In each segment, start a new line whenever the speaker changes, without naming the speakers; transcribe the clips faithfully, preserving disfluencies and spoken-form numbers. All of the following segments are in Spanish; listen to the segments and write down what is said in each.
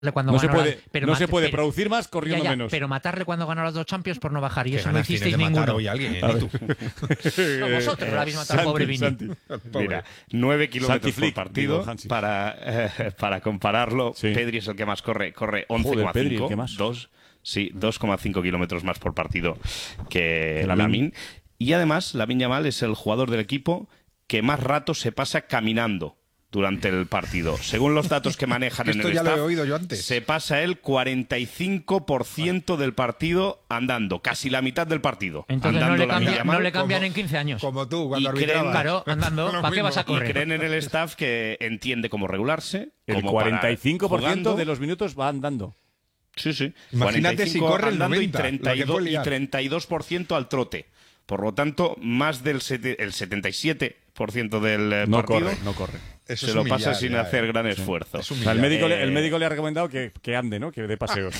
Cuando
no se puede,
las, pero
no se puede
pero,
producir más corriendo
ya, ya,
menos.
Pero matarle cuando ganó las dos Champions por no bajar. Y
¿Qué
eso no
ganas
hicisteis
tiene de matar
ninguno.
hoy a alguien, ¿eh? Tú.
No, vosotros eh, lo habéis matado,
Santi,
pobre Vini.
Santi.
Mira, nueve kilómetros
Flick,
por partido.
digo,
para, eh, para compararlo,
sí.
Pedri es el que más corre. Corre once coma cinco. dos, sí, dos coma cinco kilómetros más por partido que Lamine. Y además, Lamine Yamal es el jugador del equipo que más rato se pasa caminando durante el partido. Según los datos que manejan en el
Esto ya
staff,
lo he oído yo antes.
se pasa el cuarenta y cinco por ciento del partido andando, casi la mitad del partido.
Entonces
andando
no le, cambia,
no
le cambian
como,
en quince años.
Como tú, cuando
y creen,
arbitrabas.
Claro, andando, ¿para qué vas a correr?
Y creen en el staff que entiende cómo regularse.
El
como
cuarenta y cinco por ciento
jugando.
de los minutos va andando.
Sí, sí.
Imagínate si corre el
andando
noventa,
y, treinta y,
lo que
dos,
puede
y
liar.
treinta y dos por ciento al trote. Por lo tanto, más del sete, el setenta y siete por ciento del eh,
No
partido
corre, no corre.
Eso
se
es
lo
humillar,
pasa sin
ya,
hacer
eh.
gran
Sí.
esfuerzo.
Es
O sea, el, médico,
Eh,
le, el médico le ha recomendado que, que ande, ¿no? Que dé paseos.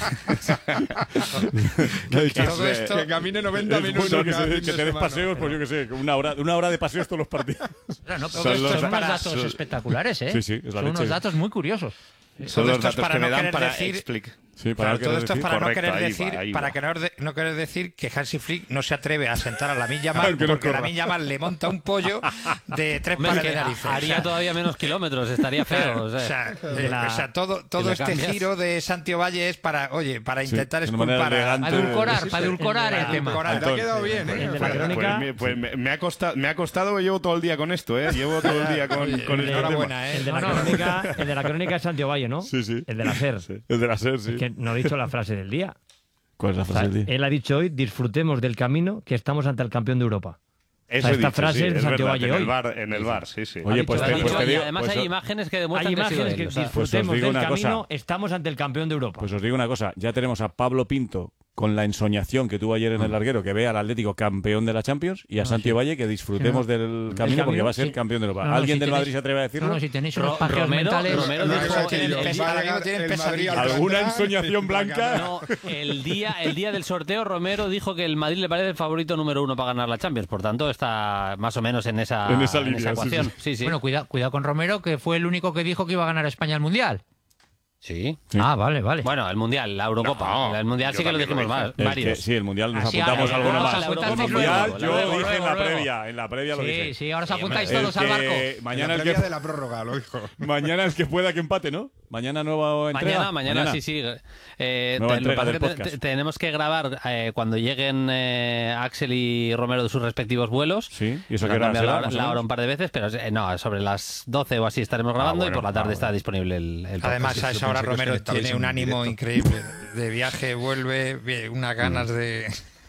Todo esto, que camine noventa
Es
minutos.
bueno que,
cada
se,
fin
que
de
te des
semana.
paseos, pues yo qué sé, una hora, una hora de paseos todos los partidos.
Claro, no, pero
Son
estos
los
son unos
para-
datos
son-
espectaculares, ¿eh?
Sí, sí, es la
son
leche.
unos datos muy curiosos.
Son
Todo
los
esto es
datos
para
que me
no
dan
querer
para
decir-
explicar.
Sí, para
Claro,
qué
todo
quieres
esto es
decir.
para no
Correcto,
querer
ahí va,
decir,
ahí
para
va.
que no, de- no querer decir que Hansi Flick no se atreve a sentar a Lamine Yamal
Que no
porque
corra.
Lamine Yamal le monta un pollo de tres
Hombre,
pares
que
de narices.
haría
O sea,
todavía menos kilómetros, estaría feo.
Claro,
O sea,
o sea,
de
eh,
la-
o sea, todo,
que
todo
le
este
cambias.
giro de Santi Valle es para, oye, para
Sí,
intentar
de una manera
esculpar a,
elegante.
Para edulcorar, para edulcorar el
para
tema.
edulcorar.
Te ha quedado bien, ¿eh?
El de la
Pues,
crónica,
me, pues me, me ha costado, me ha costado, llevo todo el día con esto, ¿eh? Llevo todo el día con,
Oye,
con
el de-
este tema.
enhorabuena, ¿eh?
el de la
No, no.
crónica, el de la crónica es Santiago Valle, ¿no?
Sí, sí.
El de la SER.
El de la SER, sí.
Es que no ha dicho la frase del día.
¿Cuál es la
O sea,
frase del día?
él ha dicho hoy, disfrutemos del camino que estamos ante el campeón de Europa.
Eso
O sea,
he
esta
dicho,
frase
sí,
es de
es
Santiago
verdad,
Valle
en el
hoy.
bar, en el bar, sí, sí.
Oye, pues
Lo ha
te,
dicho,
pues te
y
digo,
además
pues,
hay imágenes que
Hay
demuestran que ha sido
imágenes
él,
que
o sea,
Pues os
disfrutemos
digo
del
una cosa.
camino, estamos ante el campeón de Europa.
pues os digo una cosa, ya tenemos a Pablo Pinto con la ensoñación que tuvo ayer en el larguero, que ve al Atlético campeón de la Champions, y a Santi Valle que disfrutemos
Sí, no.
del camino porque
camino,
va a ser
sí.
campeón de Europa.
No, no,
¿Alguien
si
del
tenéis-
Madrid se atreve a decirlo?
No, no, si tenéis unos
Ro-
pajeos
Romero-
mentales...
Romero
No,
dijo
no,
en el-
que
el-
va a
ahora mismo
llegar
tienen
el
pesadillas.
Madrid al
¿Alguna
Wanda
ensoñación
y-
blanca?
No, el día, el día del sorteo, Romero dijo que el Madrid le parece el favorito número uno para ganar la Champions. Por tanto, está más o menos en esa,
En esa línea, sí,
ecuación.
sí.
Sí, sí.
Bueno, cuidado, cuidado con Romero, que fue el único que dijo que iba a ganar España el Mundial.
Sí.
Sí.
Ah, vale, vale.
Bueno, el Mundial, la Eurocopa.
No,
el Mundial
yo
sí que lo
también lo
dijimos
dije.
más,
El
varios.
que- sí, el Mundial nos
Así,
apuntamos
ahora,
alguno
ahora
más.
la apuntáis
El
luego,
Mundial
luego,
yo
luego,
dije en la
luego.
previa, en la previa lo
Sí,
dije.
sí, ahora os
Sí,
apuntáis
hombre.
todos
El
al barco.
que-
En
Mañana
la
el
previa
que,
de la prórroga, lo dijo.
mañana el que pueda que empate, ¿no? Mañana nueva entrega.
Mañana, mañana, sí, sí. Eh,
Nueva
te- lo que
entrega
pasa
del
es que te-
podcast.
te- tenemos que grabar eh, cuando lleguen eh, Axel y Romero de sus respectivos vuelos.
Sí, ¿y eso
Nos
qué
han
hora
cambiado
será,
la,
más o
la hora
menos?
un par de veces, pero eh, no, sobre las doce o así estaremos grabando
bueno,
y por la tarde
ah, bueno.
está disponible el, el podcast.
Además, a esa hora
pensé que
Romero
estabais
tiene
en
un ánimo
directo.
increíble de viaje, vuelve, bien, unas ganas de...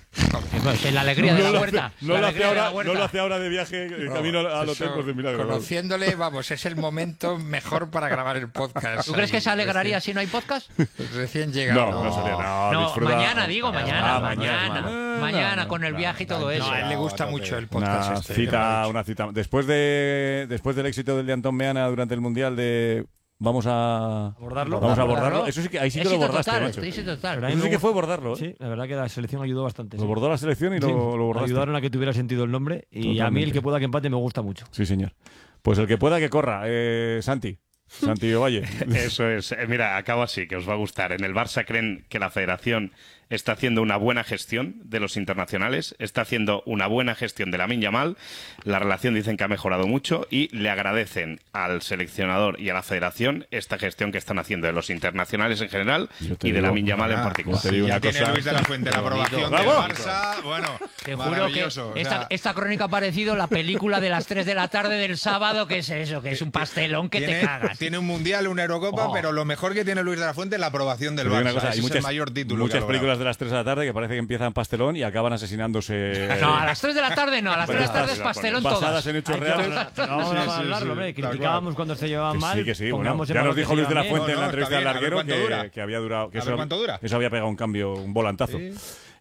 Pues en la alegría de
No
la
lo
huerta.
hace- No
la
lo hace
alegría de la
ahora-
huerta.
no lo hace ahora de viaje eh, camino al
Eso,
hotel por de milagro.
Conociéndole, vamos, es el momento mejor para grabar el podcast.
¿Tú crees que se
Ahí,
alegraría si no hay podcast?
Recién, recién llegado.
No, no sería, no,
No,
disfruta.
mañana digo, mañana,
Ah,
mañana,
mañana.
mañana, con el viaje y todo eso.
No, a él le gusta
No, a tope.
mucho el podcast
Una
este. que me lo ha
cita,
dicho.
una cita. Después de después del éxito del de Antón Meana durante el Mundial de vamos a
Abordarlo.
Vamos a
Abordarlo.
abordarlo. Eso sí que ahí sí que lo
Éxito
bordaste,
total,
macho.
éxito total.
Pero a mí
Eso
me
sí que
gu-
fue bordarlo, ¿eh?
Sí, la verdad que la selección ayudó bastante.
Lo
sí.
bordó la selección y lo,
Sí,
lo bordaste.
ayudaron a que tuviera sentido el nombre y a mí
Totalmente.
el que pueda que empate me gusta mucho.
Sí, señor. Pues el que pueda que corra, eh, Santi. Santi Valle.
Eso es. Eh, Mira, acabo así, que os va a gustar. En el Barça creen que la federación está haciendo una buena gestión de los internacionales, está haciendo una buena gestión de Lamine Yamal. La relación dicen que ha mejorado mucho y le agradecen al seleccionador y a la federación esta gestión que están haciendo de los internacionales en general
Yo te
y de
digo,
Lamine Yamal en
Ah,
particular.
te digo
ya
una
tiene
cosa.
Luis de la Fuente la aprobación del
¡Bravo!
Barça. Bueno,
Te juro que
maravilloso. o sea,
esta, esta crónica ha parecido la película de las tres de la tarde del sábado, que es eso, que es un pastelón que
tiene,
te cagas.
tiene un mundial, una Eurocopa,
Oh.
pero lo mejor que tiene Luis de la Fuente es la aprobación del
Te digo
Barça.
una cosa,
Ese
hay
es
muchas,
el mayor título que ha
muchas
logrado.
películas de las tres de la tarde que parece que empiezan pastelón y acaban asesinándose.
No, a las tres de la tarde no, a las tres de la tarde es pastelón
basadas
todas.
en hechos
Hay que
reales.
hablar- no vamos
Sí,
a
sí,
hablarlo,
sí,
hombre.
tal
Criticábamos
cual.
cuando se llevaban
Que
mal.
sí, que sí, bueno.
pongamos en
Ya nos
valor que
dijo
se
Luis de la
llevan bien.
Fuente en
No,
la
no,
entrevista
está
del
bien, a ver
larguero
cuánto dura.
que, que había durado. Que
A
eso,
ver cuánto dura.
eso había pegado un cambio, un volantazo.
Sí.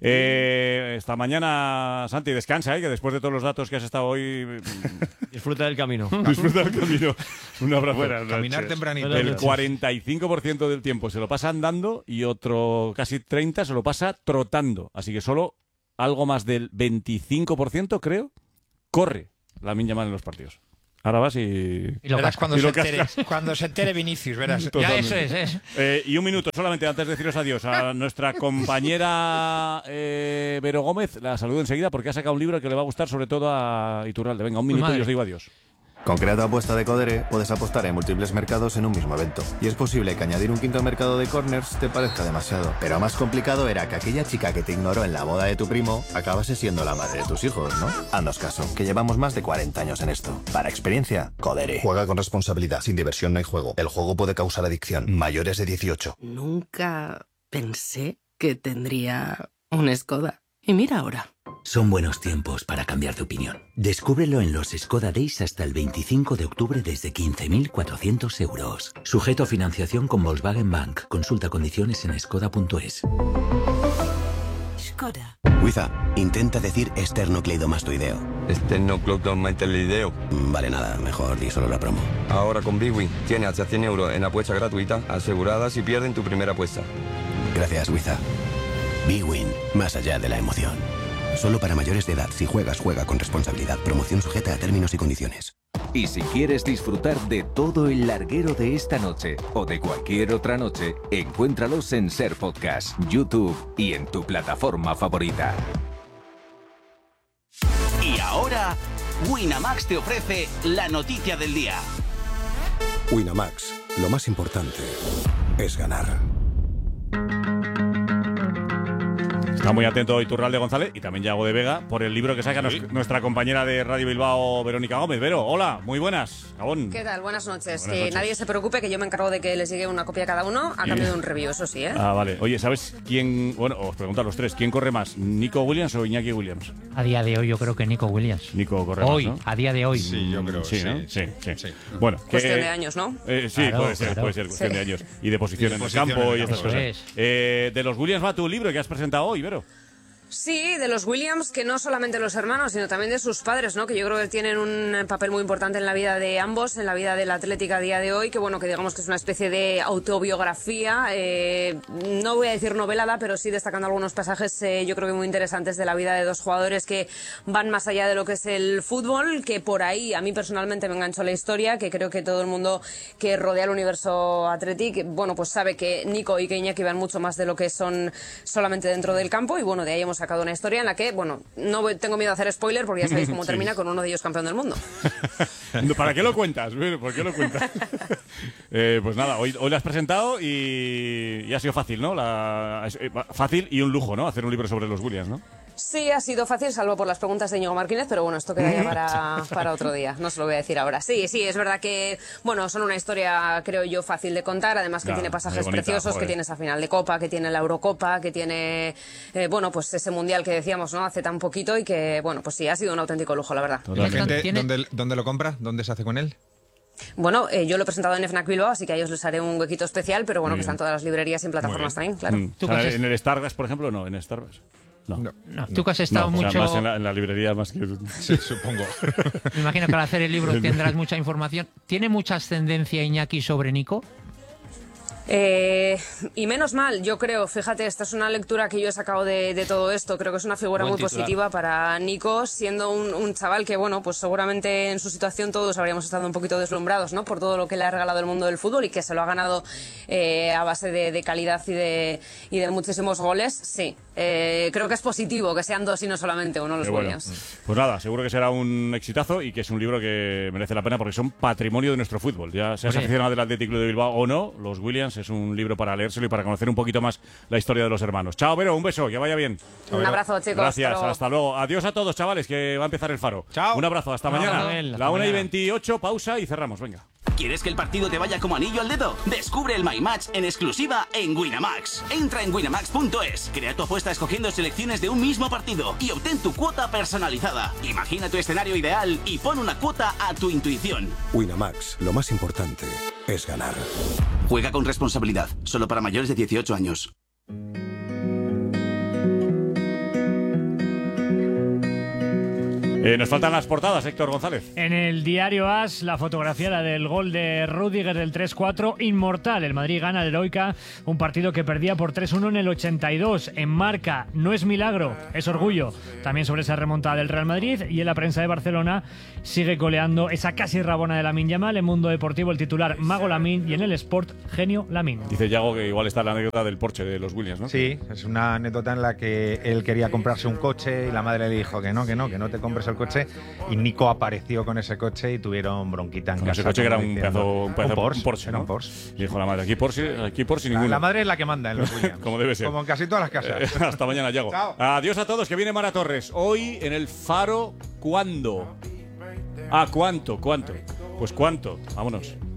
Eh, esta mañana, Santi, descansa, ¿eh? Que después de todos los datos que has estado hoy,
Disfruta del camino.
disfruta del camino. Un abrazo.
Buenas noches.
Caminar tempranito.
El cuarenta y cinco por ciento del tiempo se lo pasa andando y otro casi treinta por ciento se lo pasa trotando. Así que solo algo más del veinticinco por ciento, creo, corre Lamine Yamal en los partidos. Ahora vas y...
Y lo
Verás
cascas.
cuando,
Y
se
lo
entere,
cascas.
cuando se entere Vinicius, verás.
Ya
Totalmente.
eso es, es.
Eh, y un minuto solamente antes de deciros adiós a nuestra compañera eh, Vero Gómez. La saludo enseguida porque ha sacado un libro que le va a gustar sobre todo a Iturralde. Venga, un minuto
madre.
y os digo adiós.
Con Creato Apuesta de Codere puedes apostar en múltiples mercados en un mismo evento. Y es posible que añadir un quinto mercado de corners te parezca demasiado. Pero más complicado era que aquella chica que te ignoró en la boda de tu primo acabase siendo la madre de tus hijos, ¿no? Haznos caso, que llevamos más de cuarenta años en esto. Para experiencia, Codere.
Juega con responsabilidad. Sin diversión no hay juego. El juego puede causar adicción. Mayores de dieciocho.
Nunca pensé que tendría un Skoda. Y mira ahora.
Son buenos tiempos para cambiar de opinión. Descúbrelo en los Skoda Days hasta el veinticinco de octubre desde quince mil cuatrocientos euros. Sujeto a financiación con Volkswagen Bank. Consulta condiciones en skoda punto es.
Skoda.
Wiza, intenta decir esternocleidomastoideo.
Esternocleidomastoideo.
Vale, nada, mejor di solo la promo.
Ahora con Big Win tienes hasta cien euros en apuesta gratuita asegurada si pierden tu primera apuesta.
Gracias, Wiza. Big Win, más allá de la emoción. Solo para mayores de edad. Si juegas, juega con responsabilidad. Promoción sujeta a términos y condiciones.
Y si quieres disfrutar de todo el larguero de esta noche o de cualquier otra noche, encuéntralos en Ser Podcast, YouTube y en tu plataforma favorita.
Y ahora, Winamax te ofrece la noticia del día.
Winamax, lo más importante es ganar.
Está muy atento Iturralde González y también Yago de Vega por el libro que saca
Sí.
nos- nuestra compañera de Radio Bilbao, Verónica Gómez. Vero, hola, muy buenas. Gabón.
¿Qué tal? Buenas noches.
Buenas
Que
noches.
nadie se preocupe, que yo me encargo de que les llegue una copia a cada uno a
Y-
cambio de un review, eso sí, ¿eh?
Ah, vale. Oye, ¿sabes quién? Bueno, os pregunto a los tres. ¿Quién corre más? ¿Nico Williams o Iñaki Williams?
A día de hoy yo creo que Nico Williams.
Nico corre
Hoy,
más, ¿no?
a día de hoy.
Sí, yo creo,
Sí,
sí,
¿no?
sí,
Sí, sí.
sí.
Bueno,
Cuestión
que-
de años, ¿no?
Eh, sí,
Claro,
puede ser,
claro.
puede ser cuestión
Sí.
de años. Y de posición
Y de
en el
posición
campo
en el
y estas
campo.
cosas.
Eso es.
Eh, de los Williams va tu libro que has presentado hoy, Vero.
Sí, de los Williams, que no solamente los hermanos, sino también de sus padres, ¿no? Que yo creo que tienen un papel muy importante en la vida de ambos, en la vida de la Atlética a día de hoy, que bueno, que digamos que es una especie de autobiografía, eh, no voy a decir novelada, pero sí destacando algunos pasajes, eh, yo creo que muy interesantes de la vida de dos jugadores que van más allá de lo que es el fútbol, que por ahí a mí personalmente me enganchó la historia, que creo que todo el mundo que rodea el universo Athletic, bueno, pues sabe que Nico y que Iñaki van mucho más de lo que son solamente dentro del campo, y bueno, de ahí hemos sacado una historia en la que, bueno, no voy- tengo miedo a hacer spoiler porque ya sabéis cómo
Sí.
termina con uno de ellos campeón del mundo.
No, ¿para qué lo cuentas? Bueno, ¿por qué lo cuentas? Eh, pues nada, hoy, hoy lo has presentado y, y ha sido fácil, ¿no? La, es, eh, fácil y un lujo, ¿no? Hacer un libro sobre los Williams, ¿no?
Sí, ha sido fácil, salvo por las preguntas de Íñigo Martínez, pero bueno, esto queda ya para, para otro día, no se lo voy a decir ahora. Sí, sí, es verdad que, bueno, son una historia, creo yo, fácil de contar, además que
Claro,
tiene
muy
pasajes
bonita,
preciosos,
joder.
que tiene esa final de Copa, que tiene la Eurocopa, que tiene, eh, bueno, pues ese Mundial que decíamos, ¿no?, hace tan poquito, y que, bueno, pues sí, ha sido un auténtico lujo, la verdad.
¿La gente
¿Tiene-
dónde, dónde lo compra? ¿Dónde se hace con él?
Bueno, eh, yo lo he presentado en FNAC Bilbao, así que a ellos les haré un huequito especial, pero bueno,
Muy
que están
bien.
todas las librerías y en plataformas también, claro.
Mm.
¿Tú
O sea,
qué haces?
¿en el Starbucks, por ejemplo? No, en Starbucks. No.
No.
No, tú que has estado
No, o sea,
mucho.
más en la, en la librería más que...
Sí, supongo.
Me imagino que al hacer el libro tendrás mucha información. ¿Tiene mucha ascendencia Iñaki sobre Nico?
Eh, y menos mal, yo creo, fíjate, esta es una lectura que yo he sacado de, de todo esto, creo que es una figura
Buen
muy
titular.
positiva para Nico, siendo un, un chaval que, bueno, pues seguramente en su situación todos habríamos estado un poquito deslumbrados, ¿no?, por todo lo que le ha regalado el mundo del fútbol y que se lo ha ganado eh, a base de, de calidad y de, y de muchísimos goles, sí. Eh, creo que es positivo que sean dos y no solamente uno los
Qué bueno.
Williams.
Pues nada, seguro que será un exitazo y que es un libro que merece la pena porque son patrimonio de nuestro fútbol. Ya seas
Hombre.
aficionado del Athletic Club de Bilbao o no, los Williams es un libro para leérselo y para conocer un poquito más la historia de los hermanos. Chao, Vero, un beso, que vaya bien.
Un abrazo, chicos.
Gracias,
hasta luego.
hasta luego. Adiós a todos, chavales, que va a empezar el faro.
Chao.
Un abrazo, hasta
Chao,
mañana.
Manuel, hasta
La una y
mañana.
veintiocho, pausa y cerramos, venga.
¿Quieres que el partido te vaya como anillo al dedo? Descubre el My Match en exclusiva en Winamax. Entra en winamax punto es, crea tu apuesta escogiendo selecciones de un mismo partido y obtén tu cuota personalizada. Imagina tu escenario ideal y pon una cuota a tu intuición.
Winamax, lo más importante es ganar.
Juega con responsabilidad, solo para mayores de dieciocho años.
Eh, nos faltan las portadas, Héctor González.
En el diario AS, la fotografía la del gol de Rüdiger del tres cuatro, inmortal. El Madrid gana al Heroica, un partido que perdía por tres uno en el ochenta y dos. En Marca, no es milagro, es orgullo. También sobre esa remontada del Real Madrid. Y en la prensa de Barcelona sigue coleando esa casi rabona de Lamine Yamal. En Mundo Deportivo, el titular Mago Lamine, y en el Sport, genio Lamine.
Dice Yago que igual está la anécdota del Porsche de los Williams, ¿no?
Sí, es una anécdota en la que él quería comprarse un coche y la madre le dijo que no, que no, que no te compres el coche, y Nico apareció con ese coche y tuvieron bronquita en
Con
casa.
ese coche que era un
diciendo,
pedazo, un pedazo-
un Porsche,
un Porsche,
era
¿no?
un Porsche.
Y dijo la madre, aquí Porsche, aquí Porsche
La,
ninguno.
la madre es la que manda en los Williams.
Como debe ser.
Como en casi todas las casas.
Eh, hasta mañana, Yago.
Chao.
Adiós a todos, que viene Mara Torres. Hoy en el Faro, ¿cuándo? Ah, ¿cuánto? ¿Cuánto? Pues cuánto. Vámonos.